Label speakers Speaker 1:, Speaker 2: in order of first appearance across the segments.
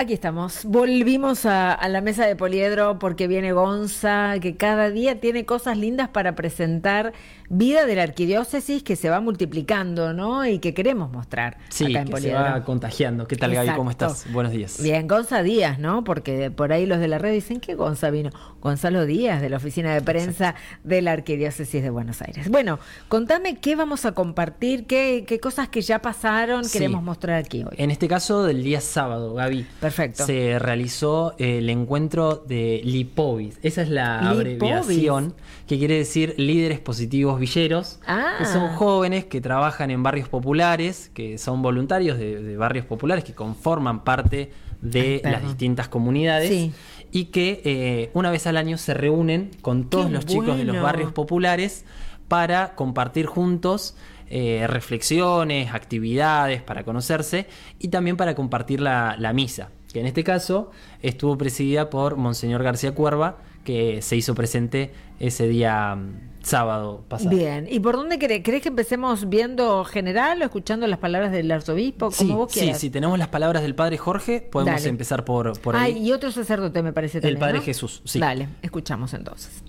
Speaker 1: Aquí estamos, volvimos a la mesa de Poliedro porque viene Gonza, que cada día tiene cosas lindas para presentar, vida de la arquidiócesis que se va multiplicando, ¿no? Y que queremos mostrar
Speaker 2: sí,
Speaker 1: acá en
Speaker 2: que
Speaker 1: Poliedro.
Speaker 2: se va contagiando. ¿Qué tal, Gaby? ¿Cómo estás? Buenos días.
Speaker 1: Bien, Gonza Díaz, ¿no? Porque por ahí los de la red dicen que Gonza vino. Gonzalo Díaz, de la oficina de prensa de la arquidiócesis de Buenos Aires. Bueno, contame qué vamos a compartir, qué cosas que ya pasaron queremos mostrar aquí hoy.
Speaker 2: En este caso, del día sábado, Gaby.
Speaker 1: Perfecto.
Speaker 2: Se realizó el encuentro de Lipovis. Esa es la abreviación que quiere decir líderes positivos villeros, que son jóvenes que trabajan en barrios populares, que son voluntarios de barrios populares, que conforman parte de las distintas comunidades y que una vez al año se reúnen con todos los chicos de los barrios populares para compartir juntos reflexiones, actividades para conocerse y también para compartir la misa, que en este caso estuvo presidida por Monseñor García Cuerva, que se hizo presente ese día sábado pasado.
Speaker 1: Bien, ¿y por dónde querés que empecemos viendo general o escuchando las palabras del arzobispo? Como vos quieras.
Speaker 2: Sí, tenemos las palabras del Padre Jorge, podemos empezar por ahí.
Speaker 1: Y otro sacerdote me parece también,
Speaker 2: el Padre
Speaker 1: ¿no?
Speaker 2: Jesús, sí.
Speaker 1: Dale, escuchamos entonces.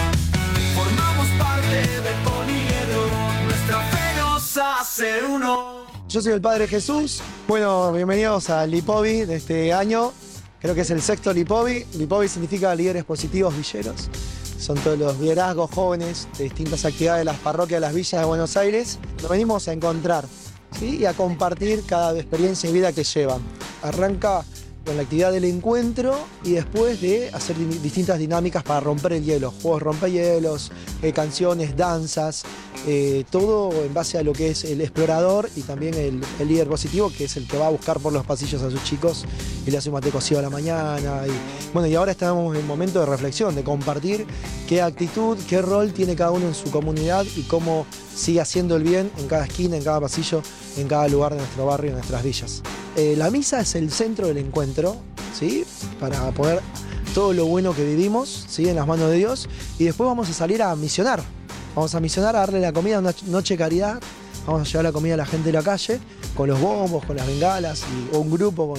Speaker 3: Formamos parte de Poliedro, nuestra fe nos hace uno.
Speaker 4: Yo soy el Padre Jesús. Bueno, bienvenidos al Lipovi de este año. Creo que es el sexto Lipovi. Lipovi significa líderes positivos villeros. Son todos los liderazgos jóvenes de distintas actividades de las parroquias de las villas de Buenos Aires. Nos venimos a encontrar, ¿sí? Y a compartir cada experiencia y vida que llevan. Arranca con la actividad del encuentro y después de hacer distintas dinámicas para romper el hielo. Juegos rompehielos, canciones, danzas, todo en base a lo que es el explorador y también el líder positivo, que es el que va a buscar por los pasillos a sus chicos y le hace un mate cocido a la mañana. Y ahora estamos en un momento de reflexión, de compartir qué actitud, qué rol tiene cada uno en su comunidad y cómo sigue haciendo el bien en cada esquina, en cada pasillo, en cada lugar de nuestro barrio, en nuestras villas. La misa es el centro del encuentro, ¿sí? Para poner todo lo bueno que vivimos, ¿sí? En las manos de Dios, y después vamos a salir a misionar. Vamos a misionar, a darle la comida, una noche de caridad. Vamos a llevar la comida a la gente de la calle, con los bombos, con las bengalas, o un grupo